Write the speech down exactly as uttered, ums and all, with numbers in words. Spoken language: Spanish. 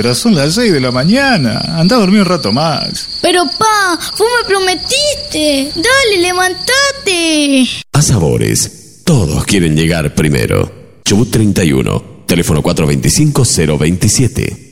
Pero son las seis de la mañana. Andá a dormir un rato más. Pero pa, vos me prometiste. Dale, levantate. A Sabores, todos quieren llegar primero. Chubut treinta y uno, teléfono cuatro dos cinco cero dos siete.